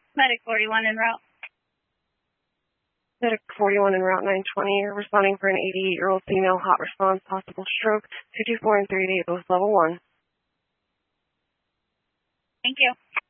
Medic 41 en route. Medic 41 en route 920. You're responding for an 88-year-old female, hot response, possible stroke. 224 and 388, both level 1. Thank you.